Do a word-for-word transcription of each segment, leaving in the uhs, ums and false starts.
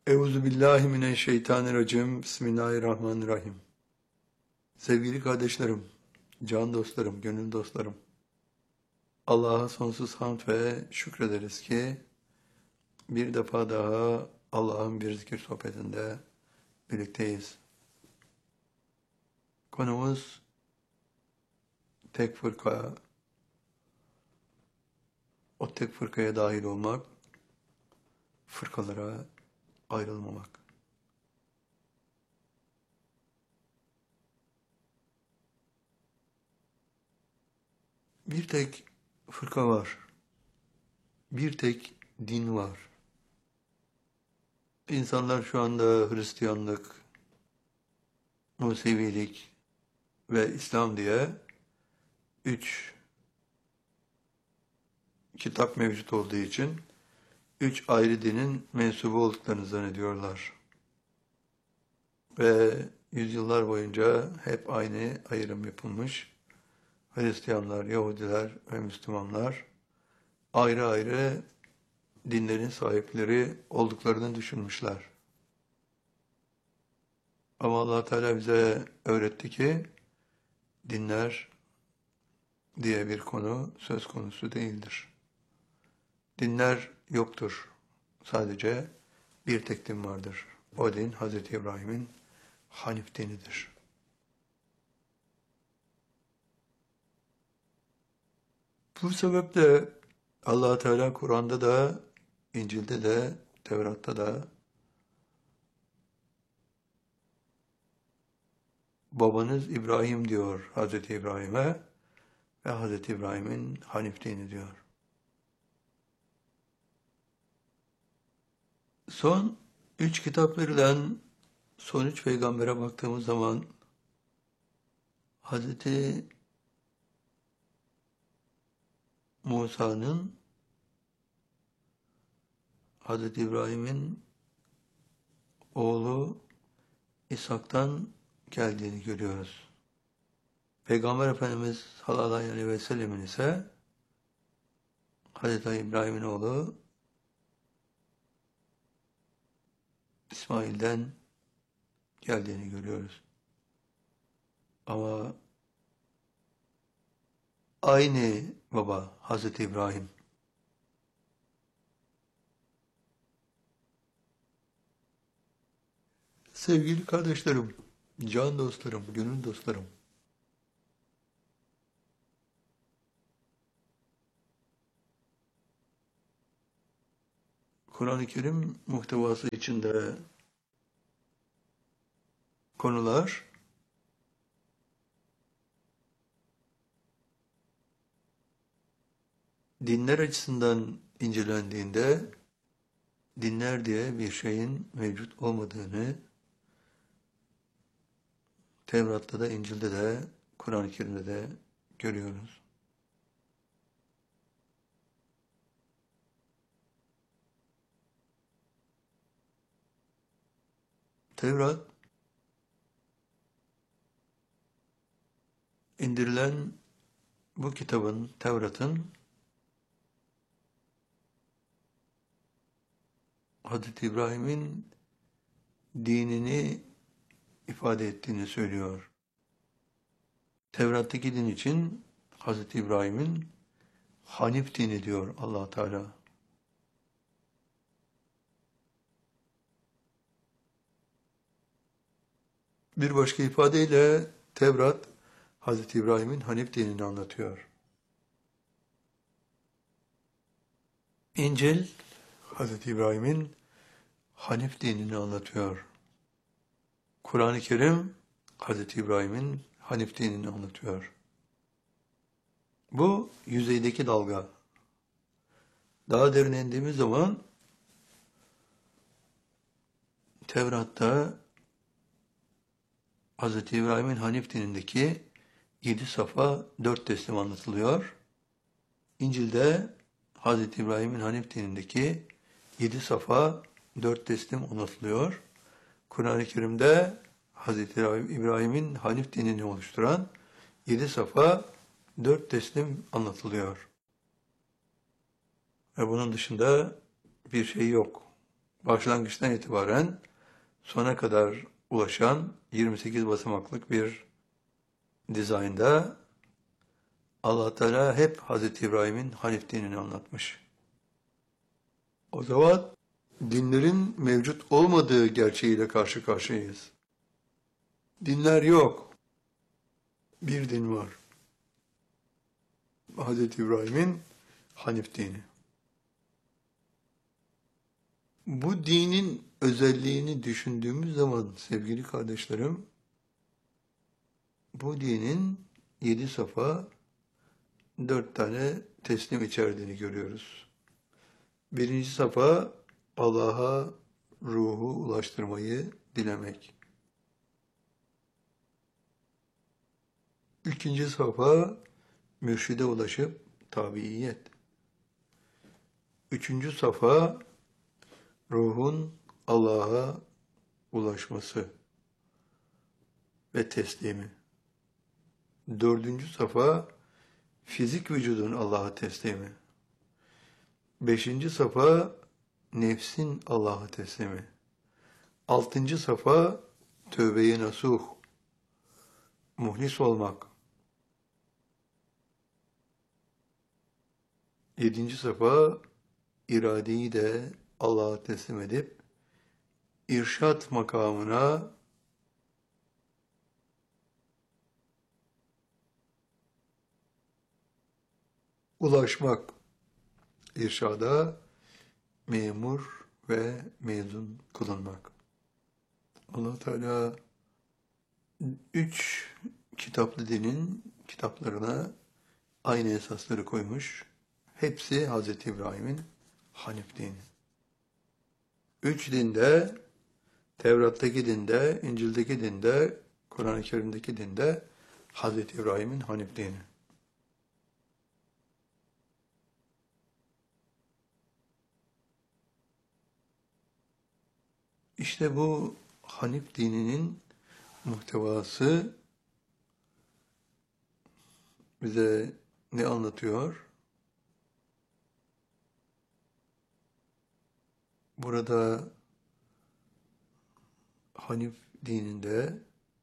Euzubillahimineşşeytanirracim. Bismillahirrahmanirrahim. Sevgili kardeşlerim, can dostlarım, gönül dostlarım. Allah'a sonsuz hamd ve şükrederiz ki bir defa daha Allah'ın bir zikir sohbetinde birlikteyiz. Konumuz tek fırka, o tek fırkaya dahil olmak, fırkalara ayrılmamak. Bir tek fırka var, bir tek din var. İnsanlar şu anda Hristiyanlık, Musevilik ve İslam diye üç kitap mevcut olduğu için üç ayrı dinin mensubu olduklarını zannediyorlar. Ve yüzyıllar boyunca hep aynı ayrım yapılmış. Hristiyanlar, Yahudiler ve Müslümanlar ayrı ayrı dinlerin sahipleri olduklarını düşünmüşler. Ama Allah Teala bize öğretti ki dinler diye bir konu söz konusu değildir. Dinler yoktur. Sadece bir tek din vardır. O din Hazreti İbrahim'in Hanif dinidir. Bu sebeple Allah Teala Kur'an'da da, İncil'de de, Tevrat'ta da babanız İbrahim diyor Hazreti İbrahim'e ve Hazreti İbrahim'in Hanif dini diyor. Son üç kitap verilen son üç peygambere baktığımız zaman Hazreti Musa'nın Hazreti İbrahim'in oğlu İshak'tan geldiğini görüyoruz. Peygamber Efendimiz sallallahu aleyhi ve sellem'in ise Hazreti İbrahim'in oğlu İsmail'den geldiğini görüyoruz. Ama aynı baba Hazreti İbrahim. Sevgili kardeşlerim, can dostlarım, gönül dostlarım. Kur'an-ı Kerim muhtevası içinde konular dinler açısından incelendiğinde dinler diye bir şeyin mevcut olmadığını Tevrat'ta da, İncil'de de, Kur'an-ı Kerim'de de görüyoruz. Tevrat, indirilen bu kitabın, Tevrat'ın Hazreti İbrahim'in dinini ifade ettiğini söylüyor. Tevrat'taki din için Hazreti İbrahim'in Hanif dini diyor Allah Teala. Bir başka ifadeyle Tevrat Hazreti İbrahim'in Hanif dinini anlatıyor. İncil Hazreti İbrahim'in Hanif dinini anlatıyor. Kur'an-ı Kerim Hazreti İbrahim'in Hanif dinini anlatıyor. Bu yüzeydeki dalga. Daha derine indiğimiz zaman Tevrat'ta Hazreti İbrahim'in Hanif dinindeki yedi safa dört teslim anlatılıyor. İncil'de Hazreti İbrahim'in Hanif dinindeki yedi safa dört teslim anlatılıyor. Kur'an-ı Kerim'de Hazreti İbrahim'in Hanif dinini oluşturan yedi safa dört teslim anlatılıyor. Ve bunun dışında bir şey yok. başlangıçtan itibaren sona kadar ulaşan yirmi sekiz basamaklık bir dizaynda Allah Teala hep Hazreti İbrahim'in Hanif dinini anlatmış. O zaman dinlerin mevcut olmadığı gerçeğiyle karşı karşıyayız. Dinler yok. Bir din var. Hazreti İbrahim'in Hanif dini. Bu dinin özelliğini düşündüğümüz zaman sevgili kardeşlerim, bu dinin yedi safa, dört tane teslim içerdiğini görüyoruz. Birinci safa Allah'a ruhu ulaştırmayı dilemek. İkinci safa mürşide ulaşıp tabiiyet. Üçüncü safa ruhun Allah'a ulaşması ve teslimi. Dördüncü safa fizik vücudun Allah'a teslimi. Beşinci safa nefsin Allah'a teslimi. Altıncı safa tövbe-i nasuh, muhlis olmak. Yedinci safa iradeyi de Allah'a teslim edip irşat makamına ulaşmak. İrşada memur ve mezun kılınmak. Allah Teala üç kitaplı dinin kitaplarına aynı esasları koymuş. Hepsi Hazreti İbrahim'in Hanif dini. Üç dinde, Tevrat'taki dinde, İncil'deki dinde, Kur'an-ı Kerim'deki dinde Hazreti İbrahim'in Hanif dini. İşte bu Hanif dininin muhtevası bize ne anlatıyor? Burada Hanif dininde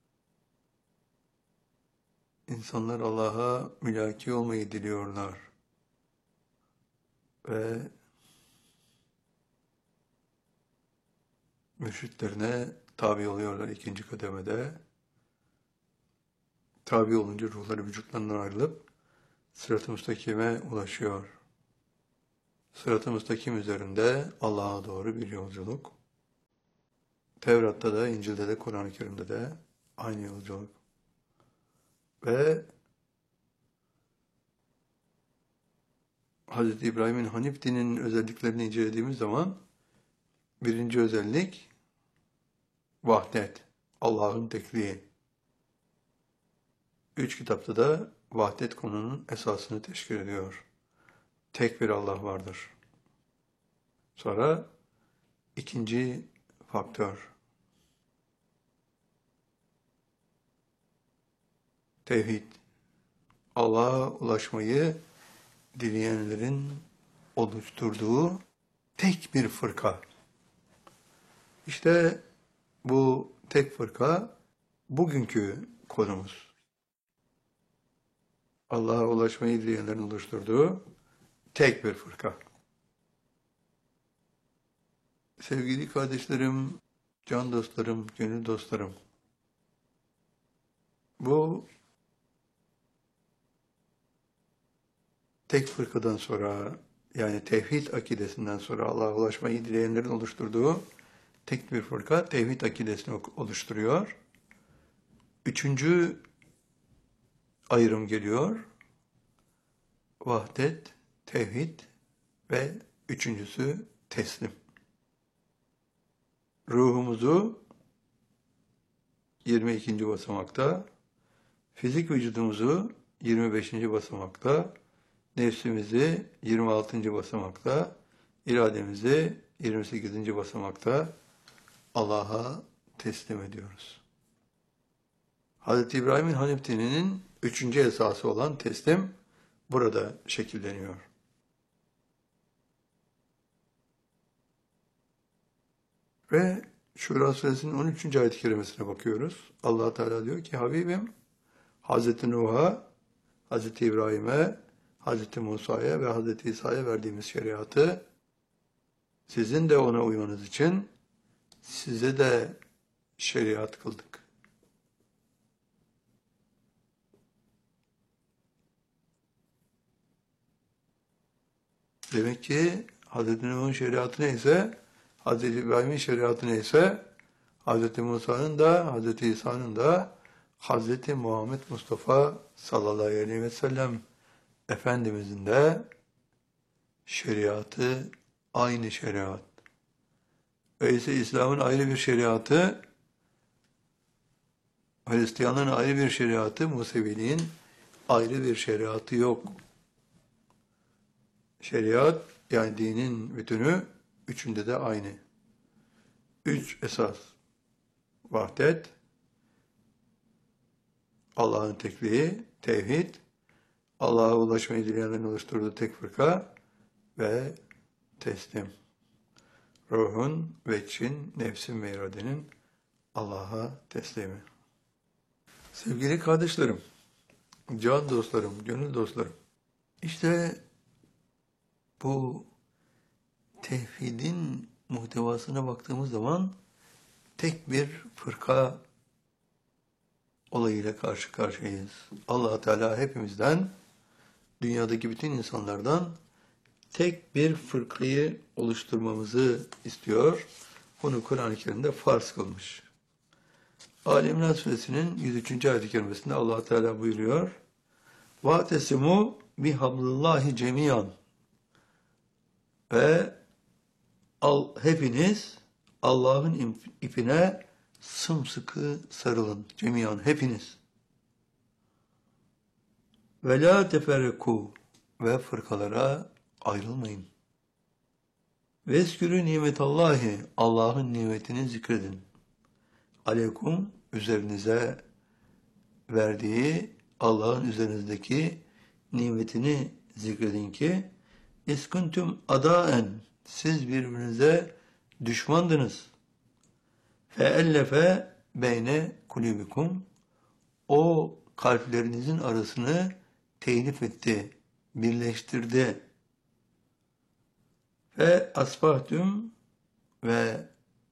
insanlar Allah'a mülaki olmayı diliyorlar ve mürşitlerine tabi oluyorlar ikinci kademede. Tabi olunca ruhları vücutlarından ayrılıp sırat-ı müstakime ulaşıyor. Sırat-ı müstakim üzerinde Allah'a doğru bir yolculuk. Tevrat'ta da, İncil'de de, Kur'an-ı Kerim'de de aynı yolculuk. Ve Hz. İbrahim'in Hanif dininin özelliklerini incelediğimiz zaman birinci özellik vahdet, Allah'ın tekliği. Üç kitapta da vahdet konunun esasını teşkil ediyor. Tek bir Allah vardır. Sonra ikinci faktör, tevhid. Allah'a ulaşmayı dileyenlerin oluşturduğu tek bir fırka. İşte bu tek fırka bugünkü konumuz. Allah'a ulaşmayı dileyenlerin oluşturduğu tek bir fırka. Sevgili kardeşlerim, can dostlarım, gönül dostlarım, bu tek fırkadan sonra, yani tevhid akidesinden sonra Allah'a ulaşmayı dileyenlerin oluşturduğu tek bir fırka tevhid akidesini oluşturuyor. Üçüncü ayrım geliyor. Vahdet, tevhid ve üçüncüsü teslim. Ruhumuzu yirmi ikinci basamakta, fizik vücudumuzu yirmi beşinci basamakta, nefsimizi yirmi altıncı basamakta, irademizi yirmi sekizinci basamakta Allah'a teslim ediyoruz. Hz. İbrahim'in Hanif dininin üçüncü esası olan teslim burada şekilleniyor. Ve Şura Suresinin on üçüncü ayet-i kerimesine bakıyoruz. Allah Teala diyor ki Habibim Hazreti Nuh'a, Hazreti İbrahim'e, Hazreti Musa'ya ve Hazreti İsa'ya verdiğimiz şeriatı sizin de ona uymanız için size de şeriat kıldık. Demek ki Hazreti Nuh'un şeriatı neyse, Hazreti İbrahim'in şeriatı neyse, Hazreti Musa'nın da, Hazreti İsa'nın da, Hazreti Muhammed Mustafa sallallahu aleyhi ve sellem Efendimizin de şeriatı aynı şeriat. Öyleyse İslam'ın ayrı bir şeriatı, Hristiyanlığın ayrı bir şeriatı, Museviliğin ayrı bir şeriatı yok. Şeriat, yani dinin bütünü, üçünde de aynı. Üç esas. Vahdet, Allah'ın tekliği, tevhid, Allah'a ulaşmayı dileyenlerin oluşturduğu tek fırka ve teslim. Ruhun, veçin, nefsin ve iradenin Allah'a teslimi. Sevgili kardeşlerim, can dostlarım, gönül dostlarım, işte bu tevhidin muhtevasına baktığımız zaman tek bir fırka olayıyla karşı karşıyayız. Allah Teala hepimizden, dünyadaki bütün insanlardan tek bir fırkayı oluşturmamızı istiyor. Bunu Kur'an-ı Kerim'de farz kılmış. Ali İmran Suresinin yüz üçüncü ayet-i kerimesinde Allah Teala buyuruyor. وَاَتَسِمُوا بِحَبْلِ cemiyan ve al, hepiniz Allah'ın ipine sımsıkı sarılın. Cemiyan, hepiniz. Ve la teferreku ve fırkalara ayrılmayın. Veskürü nimetallahi, Allah'ın nimetini zikredin. Aleyküm, üzerinize verdiği Allah'ın üzerinizdeki nimetini zikredin ki iskuntum adaen, siz birbirinize düşmandınız. Feellefe beyne kulubikum, o kalplerinizin arasını telif etti, birleştirdi. Ve asbahtüm ve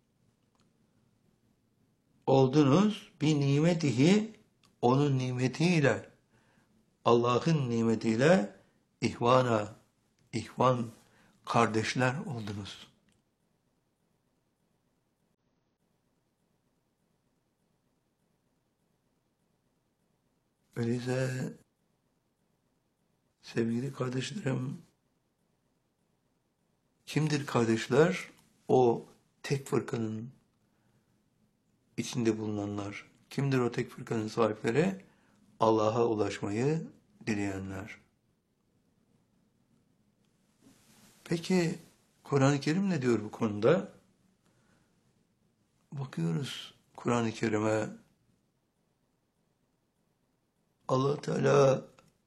oldunuz bir nimetihi, onun nimetiyle, Allah'ın nimetiyle ihvana, ihvan, kardeşler oldunuz. Öyleyse sevgili kardeşlerim, kimdir kardeşler? O tek fırkanın içinde bulunanlar. Kimdir o tek fırkanın sahipleri? Allah'a ulaşmayı dileyenler. Peki Kur'an-ı Kerim ne diyor bu konuda? Bakıyoruz Kur'an-ı Kerim'e. Allah Teala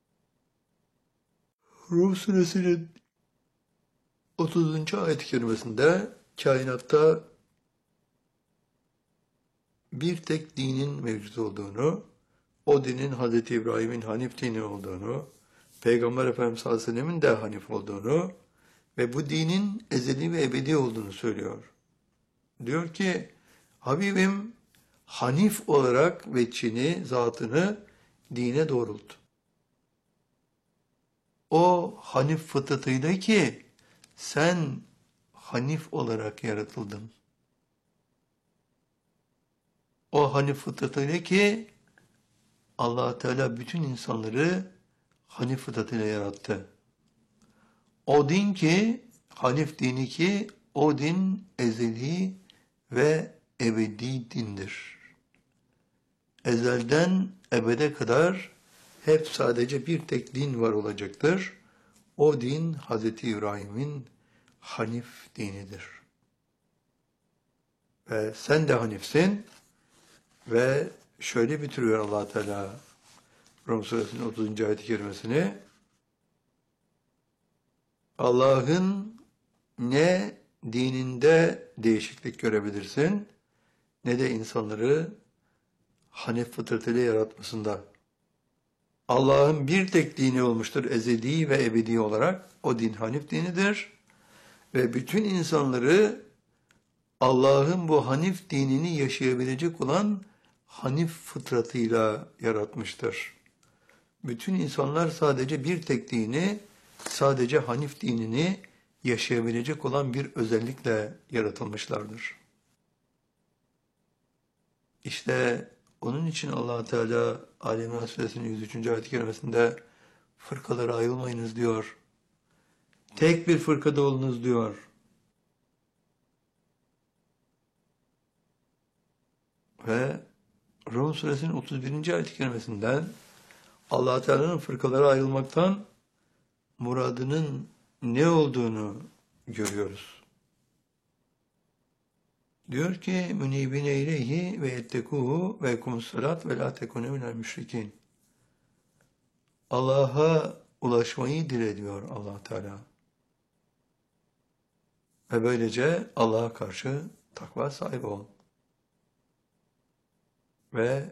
Rum Suresinin otuzuncu ayet-i kerimesinde kainatta bir tek dinin mevcut olduğunu, o dinin Hazreti İbrahim'in Hanif dini olduğunu, Peygamber Efendimiz sallallahu aleyhi ve sellem'in de Hanif olduğunu ve bu dinin ezeli ve ebedi olduğunu söylüyor. Diyor ki, Habibim Hanif olarak veçhini, zatını dine doğrult. O Hanif fıtratıyla ki sen Hanif olarak yaratıldın. O Hanif fıtratıyla ki Allah Teala bütün insanları Hanif fıtratıyla yarattı. O din ki, Hanif dini ki, o din ezeli ve ebedi dindir. Ezelden ebede kadar hep sadece bir tek din var olacaktır. O din Hazreti İbrahim'in Hanif dinidir. Ve sen de Hanifsin ve şöyle bitiriyor Allah Teala Rum Suresinin otuzuncu ayet-i kerimesini. Allah'ın ne dininde değişiklik görebilirsin, ne de insanları Hanif fıtratıyla yaratmasında. Allah'ın bir tek dini olmuştur ezeli ve ebedi olarak. O din Hanif dinidir. Ve bütün insanları Allah'ın bu Hanif dinini yaşayabilecek olan Hanif fıtratıyla yaratmıştır. Bütün insanlar sadece bir tek dini, sadece Hanif dinini yaşayabilecek olan bir özellikle yaratılmışlardır. İşte onun için Allah Teala Ali İmran Suresinin yüz üçüncü ayet-i kerimesinde fırkalara ayrılmayınız diyor. Tek bir fırkada olunuz diyor. Ve Rum Suresinin otuz birinci ayet-i kerimesinden Allah Teala'nın fırkalara ayrılmaktan muradının ne olduğunu görüyoruz. Diyor ki münibine ileyhi ve yettekuhu ve yekumussalat ve la tekune minel müşrikin. Allah'a ulaşmayı dile diyor Allah Teala. Ve böylece Allah'a karşı takva sahibi ol. Ve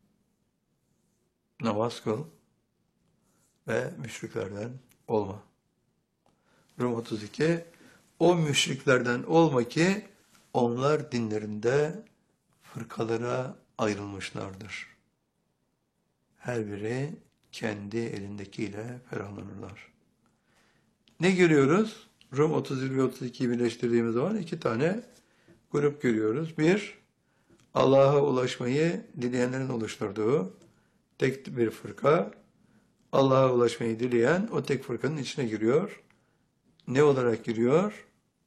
namaz kıl ve müşriklerden olma. Rum otuz iki, o müşriklerden olma ki onlar dinlerinde fırkalara ayrılmışlardır. Her biri kendi elindekiyle ferahlanırlar. Ne görüyoruz? Rum otuz bir ve otuz ikiyi birleştirdiğimiz zaman iki tane grup görüyoruz. Bir, Allah'a ulaşmayı dileyenlerin oluşturduğu tek bir fırka. Allah'a ulaşmayı dileyen o tek fırkanın içine giriyor. Ne olarak giriyor?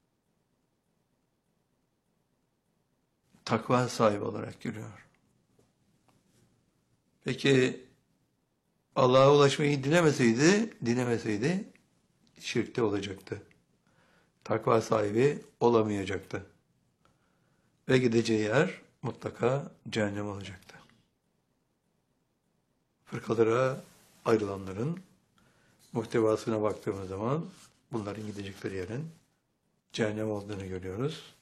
Takva sahibi olarak giriyor. Peki Allah'a ulaşmayı dilemeseydi, dilemeseydi şirkte olacaktı. Takva sahibi olamayacaktı. Ve gideceği yer mutlaka cehennem olacaktı. Fırkalara ayrılanların muhtevasına baktığımız zaman bunların gidecekleri yerin cehennem olduğunu görüyoruz.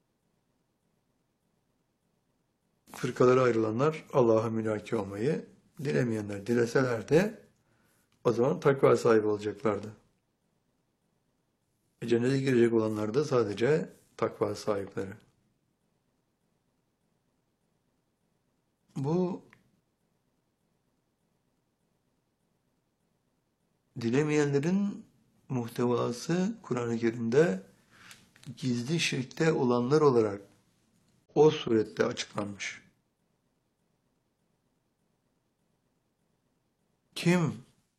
Fırkalara ayrılanlar Allah'a mülaki olmayı dilemeyenler. Dileseler de o zaman takva sahibi olacaklardı. E, cennete girecek olanlar da sadece takva sahipleri. Bu dilemeyenlerin muhtevası Kur'an-ı Kerim'de gizli şirkte olanlar olarak o surette açıklanmış. Kim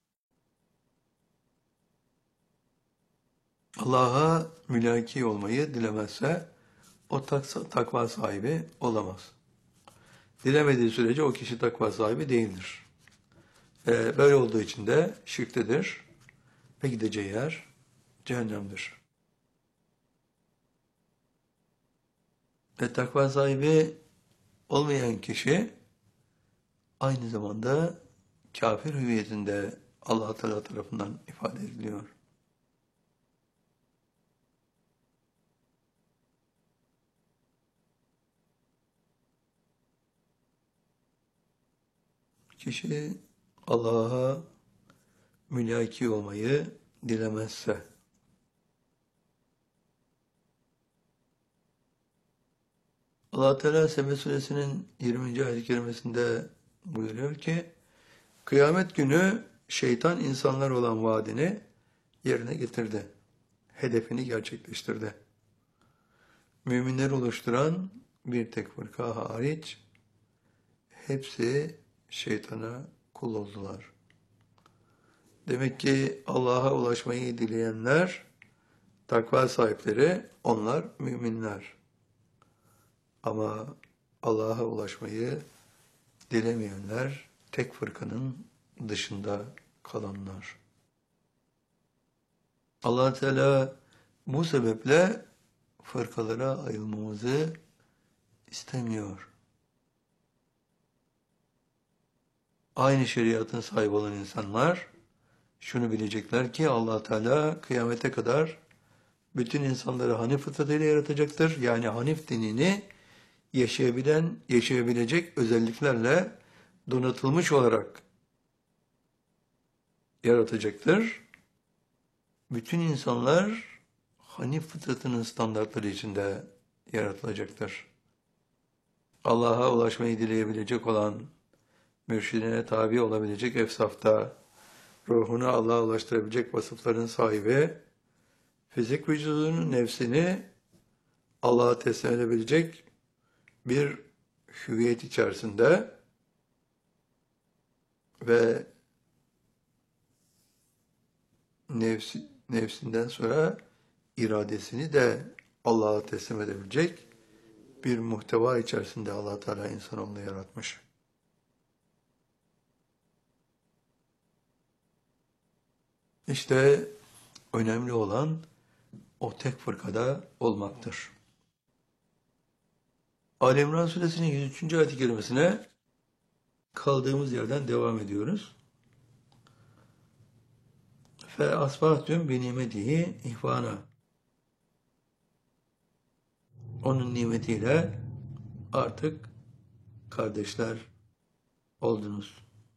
Allah'a mülaki olmayı dilemezse o takva sahibi olamaz. Dilemediği sürece o kişi takva sahibi değildir. Ee, böyle olduğu için de şirktedir ve gideceği yer cehennemdir. Ve takva sahibi olmayan kişi aynı zamanda kafir hüviyetinde Allah Teala tarafından ifade ediliyor. Kişi Allah'a mülaki olmayı dilemezse, Allah Teala Sebe Suresinin yirminci ayet-i kerimesinde buyuruyor ki, kıyamet günü şeytan insanlar olan vaadini yerine getirdi. Hedefini gerçekleştirdi. Müminleri oluşturan bir tek fırka hariç hepsi şeytana kul oldular. Demek ki Allah'a ulaşmayı dileyenler, takva sahipleri, onlar müminler. Ama Allah'a ulaşmayı dilemeyenler, tek fırkanın dışında kalanlar. Allah Teala bu sebeple fırkalara ayrılmamızı istemiyor. Aynı şeriatın sahibi olan insanlar şunu bilecekler ki Allah Teala kıyamete kadar Bütün insanları Hanif fıtratıyla yaratacaktır. Yani Hanif dinini yaşayabilen, yaşayabilecek özelliklerle donatılmış olarak yaratacaktır. Bütün insanlar Hanif fıtratının standartları içinde yaratılacaktır. Allah'a ulaşmayı dileyebilecek olan, mürşidine tabi olabilecek efsafta, ruhunu Allah'a ulaştırabilecek vasıfların sahibi, fizik vücudunun nefsini Allah'a teslim edebilecek bir hüviyet içerisinde ve nefsi, nefsinden sonra iradesini de Allah'a teslim edebilecek bir muhteva içerisinde Allah Teala insanoğlunu yaratmış. İşte önemli olan o tek fırkada olmaktır. Ali İmran Suresinin yüz üçüncü ayet-i kerimesine kaldığımız yerden devam ediyoruz. Fe asbahtüm bi nimetihi ihvana. Onun nimetiyle artık kardeşler oldunuz.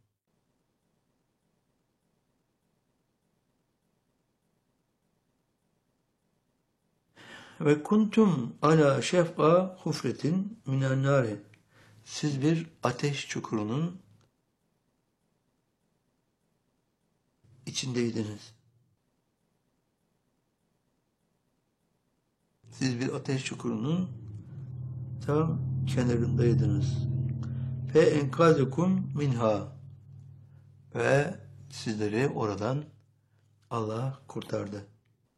Ve kuntum ala şefqa hufretin minen nari. Siz bir ateş çukurunun içindeydiniz. Siz bir ateş çukurunun tam kenarındaydınız. Fe enkazukum minha. Ve sizleri oradan Allah kurtardı.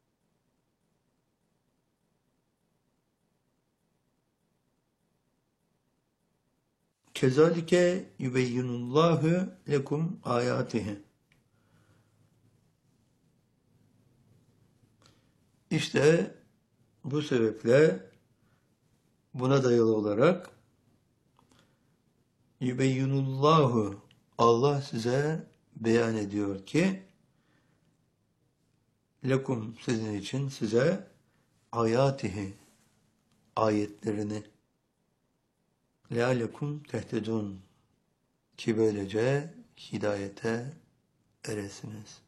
Kezalike yubeyyinullahu lekum ayatihi. İşte bu sebeple buna dayalı olarak yubeyyinullahu, Allah size beyan ediyor ki lekum, sizin için, size ayatihi, ayetlerini, lealekum tehtedun, ki böylece hidayete eresiniz.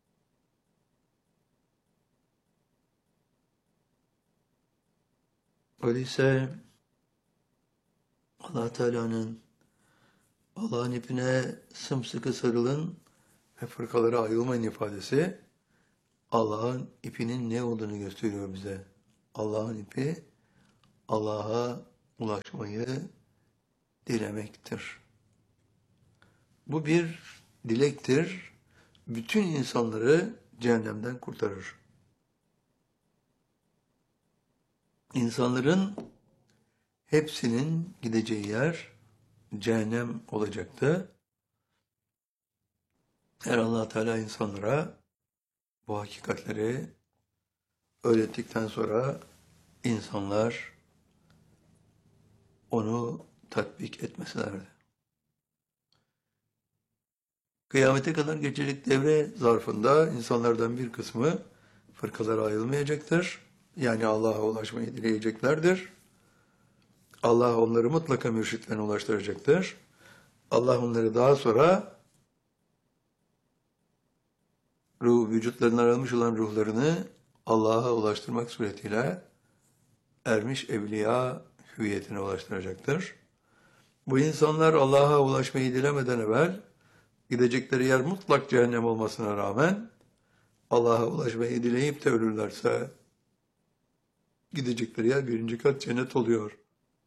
Öyleyse Allah Teala'nın Allah'ın ipine sımsıkı sarılın ve fırkalara ayrılmayın ifadesi Allah'ın ipinin ne olduğunu gösteriyor bize. Allah'ın ipi Allah'a ulaşmayı dilemektir. Bu bir dilektir. Bütün insanları cehennemden kurtarır. İnsanların hepsinin gideceği yer cehennem olacaktı. Eğer Allah Teala insanlara bu hakikatleri öğrettikten sonra insanlar onu tatbik etmeselerdi. Kıyamete kadar geçecek devre zarfında insanlardan bir kısmı fırkalara ayrılmayacaktır. Yani Allah'a ulaşmayı dileyeceklerdir. Allah onları mutlaka mürşitlerine ulaştıracaktır. Allah onları daha sonra ruh, vücutlarından ayrılmış olan ruhlarını Allah'a ulaştırmak suretiyle ermiş evliya hüviyetine ulaştıracaktır. Bu insanlar Allah'a ulaşmayı dilemeden evvel gidecekleri yer mutlak cehennem olmasına rağmen Allah'a ulaşmayı dileyip de ölürlerse gidecekleri yer birinci kat cennet oluyor.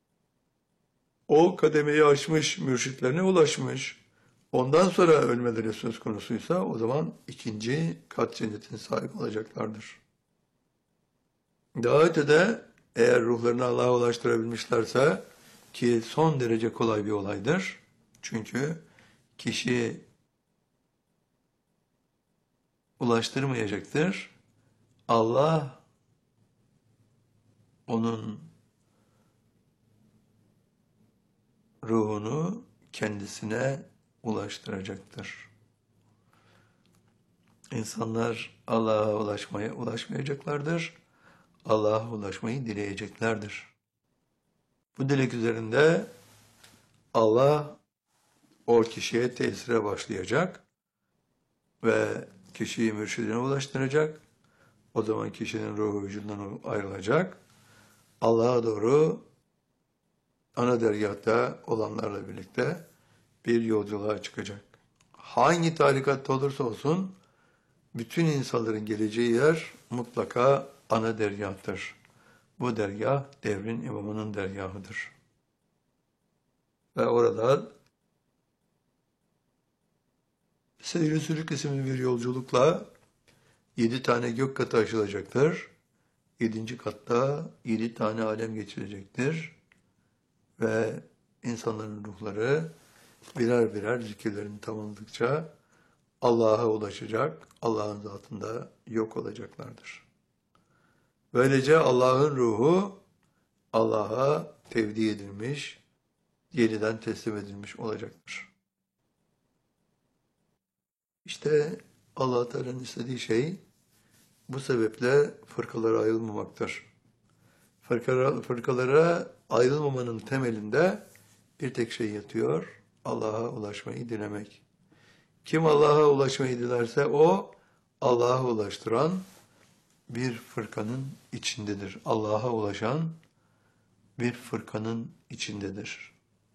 O kademeyi aşmış, mürşitlerine ulaşmış. Ondan sonra ölmeleri söz konusuysa o zaman ikinci kat cennetin sahibi olacaklardır. Daha ötede eğer ruhlarını Allah'a ulaştırabilmişlerse, ki son derece kolay bir olaydır. Çünkü kişi ulaştırmayacaktır. Allah onun ruhunu kendisine ulaştıracaktır. İnsanlar Allah'a ulaşmaya ulaşmayacaklardır. Allah'a ulaşmayı dileyeceklerdir. Bu dilek üzerinde Allah o kişiye tesire başlayacak ve kişiyi mürşidine ulaştıracak. O zaman kişinin ruhu vücudundan ayrılacak. Allah'a doğru ana dergâhta olanlarla birlikte bir yolculuğa çıkacak. Hangi tarikatta olursa olsun bütün insanların geleceği yer mutlaka ana dergâhtır. Bu dergâh devrin imamının dergâhıdır. Ve orada Seyri Sülük isimli bir yolculukla yedi tane gök katı aşılacaktır. Yedinci katta yedi tane alem geçirecektir. Ve insanların ruhları birer birer zikirlerini tamamladıkça Allah'a ulaşacak, Allah'ın zatında yok olacaklardır. Böylece Allah'ın ruhu Allah'a tevdi edilmiş, yeniden teslim edilmiş olacaktır. İşte Allah Teala'nın istediği şey bu sebeple fırkalara ayrılmamaktır. Fırkalara, fırkalara ayrılmamanın temelinde bir tek şey yatıyor, Allah'a ulaşmayı dilemek. Kim Allah'a ulaşmayı dilerse o, Allah'a ulaştıran bir fırkanın içindedir. Allah'a ulaşan bir fırkanın içindedir.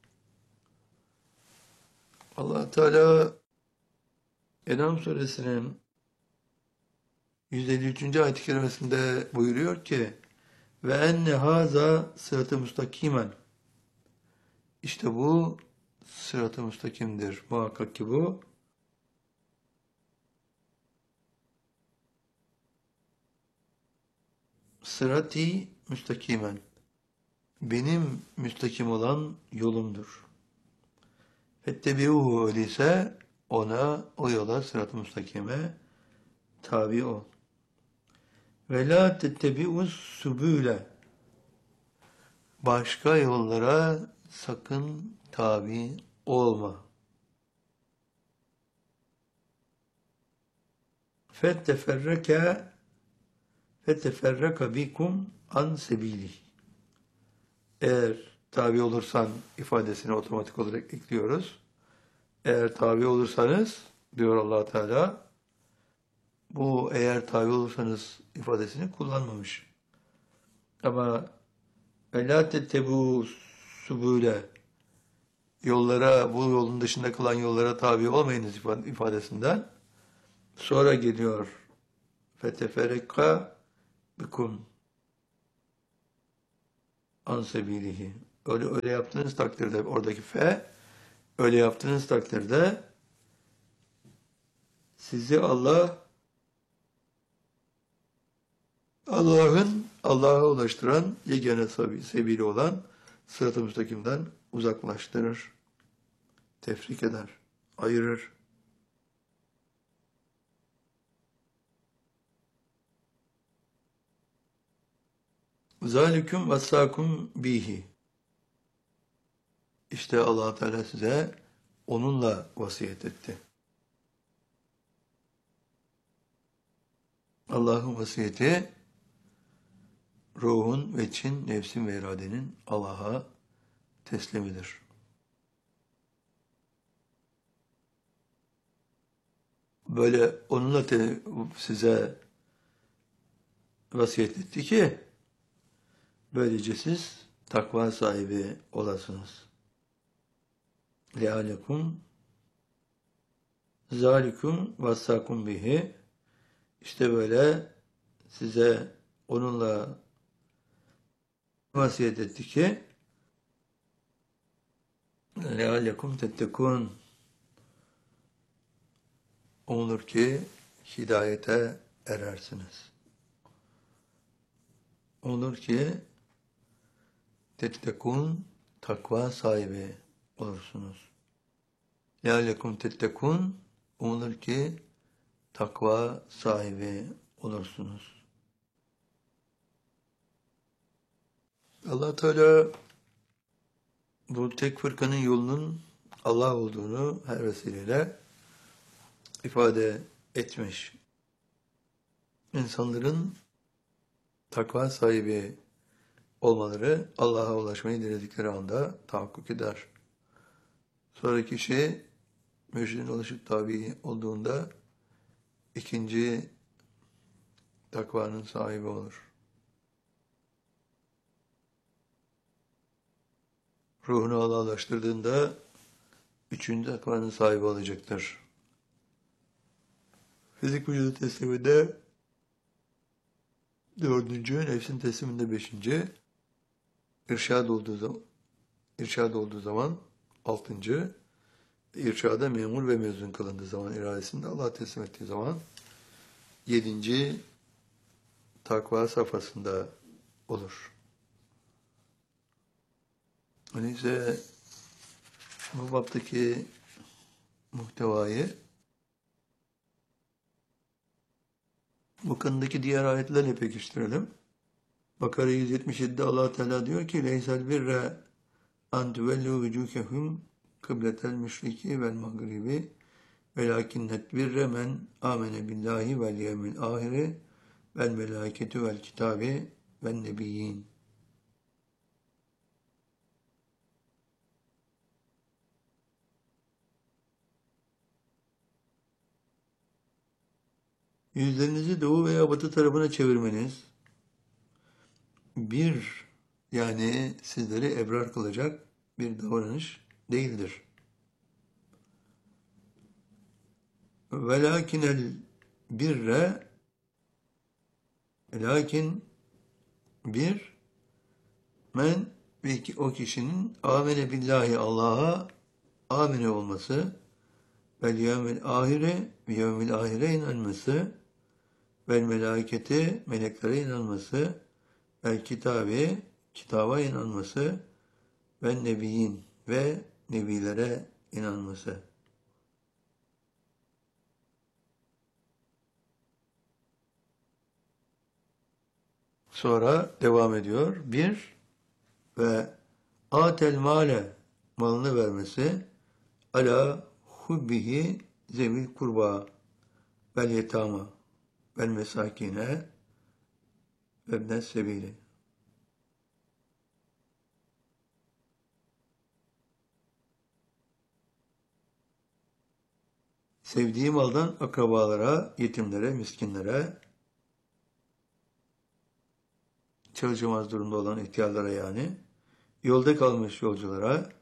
Allah Teala En'am suresinin yüz elli üçüncü ayet-i kerimesinde buyuruyor ki ve enne haza sırat-ı müstakimen. İşte bu sırat-ı müstakimdir. Muhakkak ki bu sırat-i müstakimen. Benim müstakim olan yolumdur. Fettebi'uhu öyleyse ona, o yola, sırat-ı müstakime tabi ol. Ve la tettebi'us subüle. Başka yollara sakın tabi olma. Fetteferreke fetteferreka bikum an sebili. Eğer tabi olursan ifadesini otomatik olarak ekliyoruz. Eğer tabi olursanız diyor Allah Teala, bu eğer tabi olursanız ifadesini kullanmamış. Ama وَلَا تَتَّبُوا subule, yollara, bu yolun dışında kılan yollara tabi olmayınız ifadesinden sonra geliyor فَتَفَرَكَّ بِكُمْ an sebilihi. Öyle öyle yaptığınız takdirde oradaki fe, öyle yaptığınız takdirde sizi Allah Allah'ın Allah'a ulaştıran yegane sebili olan sırat-ı müstakimden uzaklaştırır, tefrik eder, ayırır. Zalikum vassakum bihi. İşte Allah Teala size onunla vasiyet etti. Allah'ın vasiyeti ruhun ve için, nefsin ve iradenin Allah'a teslimidir. Böyle onunla te, size vasiyet etti ki böylece siz takva sahibi olasınız. Lealekum zalikum vassakum bihi. İşte böyle size onunla vasiyet etti ki lealekum tettekun, umulur ki hidayete erersiniz. Umulur ki tettekun, takva sahibi olursunuz. Lealekum tettekun, umulur ki takva sahibi olursunuz. Allah Teala bu tek fırkanın yolunun Allah olduğunu her vesileyle ifade etmiş. İnsanların takva sahibi olmaları Allah'a ulaşmayı diledikleri anda tahakkuk eder. Sonra kişi mürşidin ulaşıp tabi olduğunda ikinci takvanın sahibi olur. Ruhunu Allah'laştırdığında üçüncü takvanın sahibi olacaktır. Fizik vücudu tesliminde dördüncü, nefsin tesliminde beşinci, irşad olduğu zaman, irşad olduğu zaman altıncı, irşada memur ve mezun kılındığı zaman, iradesinde Allah'a teslim ettiği zaman yedinci takva safhasında olur. Öyleyse bu baptaki muhtevayı bu kanındaki diğer ayetlerle pekiştirelim. Bakara yüz yetmiş yedi'de Allah Teala diyor ki: "Leysel birre an tuvellu vucuhehum kıbletel müşriki vel magribi velakinnet birre men amene billahi vel yevmil ahire vel melâketu vel kitabi vel nebiyyin." Yüzlerinizi doğu veya batı tarafına çevirmeniz bir, yani sizleri ebrar kılacak bir davranış değildir. Velakinel birre, lakin bir, men ve o kişinin amene billahi, Allah'a amene olması, vel yevmil ahire ve yevmil ahire inanması, vel melâketi, meleklere inanması, vel kitabi, kitaba inanması, ve nebiyyin, ve nebilere inanması. Sonra devam ediyor. Bir, ve atel male, malını vermesi, ala hubbihi zevil kurba vel yetama vel mesakine ve ibnes sebili. Sevdiği maldan akrabalara, yetimlere, miskinlere, çalışamaz durumda olan ihtiyarlara, yani yolda kalmış yolculara,